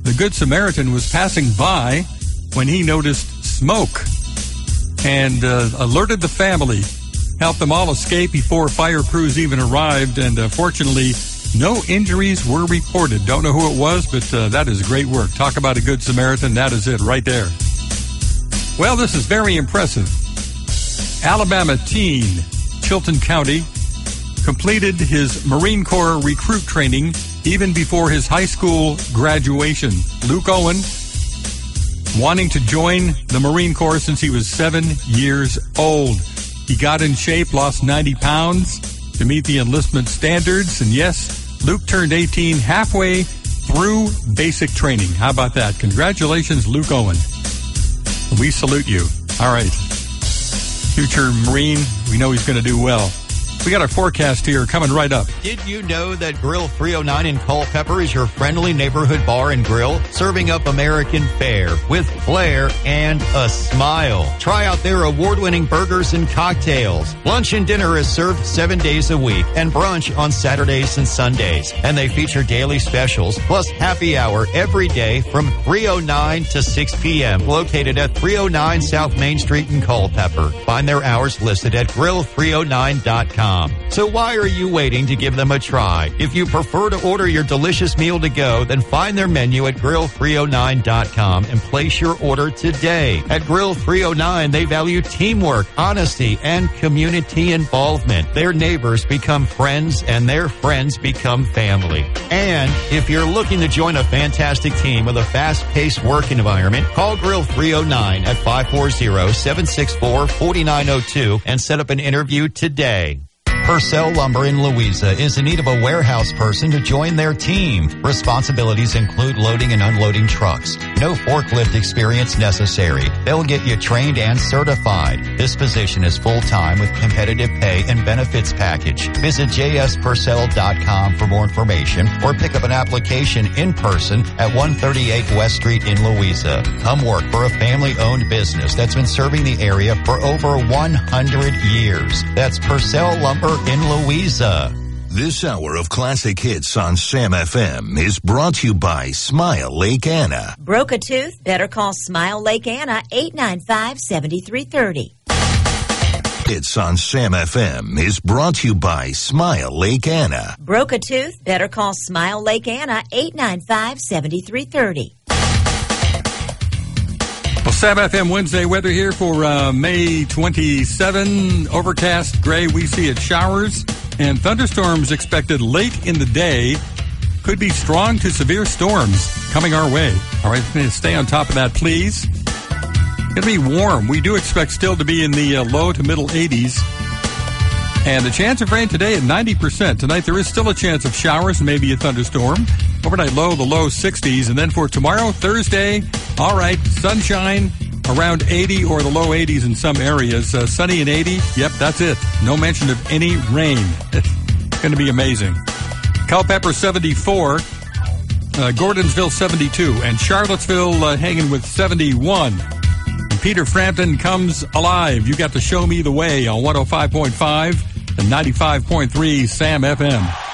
the Good Samaritan was passing by when he noticed smoke and alerted the family, helped them all escape before fire crews even arrived, and fortunately, no injuries were reported. Don't know who it was, but that is great work. Talk about a Good Samaritan. That is it right there. Well, this is very impressive. Alabama teen, Chilton County, completed his Marine Corps recruit training even before his high school graduation. Luke Owen, wanting to join the Marine Corps since he was 7 years old. He got in shape, lost 90 pounds to meet the enlistment standards. And yes, Luke turned 18 halfway through basic training. How about that? Congratulations, Luke Owen. We salute you. All right. Future Marine, we know he's going to do well. We got our forecast here coming right up. Did you know that Grill 309 in Culpeper is your friendly neighborhood bar and grill, serving up American fare with flair and a smile? Try out their award-winning burgers and cocktails. Lunch and dinner is served 7 days a week and brunch on Saturdays and Sundays. And they feature daily specials plus happy hour every day from 3:09 to 6 p.m. located at 309 South Main Street in Culpeper. Find their hours listed at grill309.com. So why are you waiting to give them a try? If you prefer to order your delicious meal to go, then find their menu at grill309.com and place your order today. At Grill 309, they value teamwork, honesty, and community involvement. Their neighbors become friends and their friends become family. And if you're looking to join a fantastic team with a fast-paced work environment, call Grill 309 at 540-764-4902 and set up an interview today. Purcell Lumber in Louisa is in need of a warehouse person to join their team. Responsibilities include loading and unloading trucks. No forklift experience necessary. They'll get you trained and certified. This position is full-time with competitive pay and benefits package. Visit jspurcell.com for more information or pick up an application in person at 138 West Street in Louisa. Come work for a family-owned business that's been serving the area for over 100 years. That's Purcell Lumber in Louisa. This hour of classic hits on Sam FM is brought to you by Smile Lake Anna. Broke a tooth? Better call Smile Lake Anna, 895-7330. Hits on Sam FM is brought to you by Smile Lake Anna. Broke a tooth? Better call Smile Lake Anna, 895-7330. Well, Sam FM Wednesday weather here for May 27. Overcast, gray. We see it showers and thunderstorms expected late in the day. Could be strong to severe storms coming our way. All right, stay on top of that, please. It's going to be warm. We do expect still to be in the low to middle 80s. And the chance of rain today at 90%. Tonight there is still a chance of showers and maybe a thunderstorm. Overnight low, the low 60s. And then for tomorrow, Thursday, all right, sunshine around 80 or the low 80s in some areas. Sunny and 80, yep, that's it. No mention of any rain. It's going to be amazing. Culpeper 74, Gordonsville 72, and Charlottesville hanging with 71. And Peter Frampton comes alive. You got to show me the way on 105.5 and 95.3 Sam FM.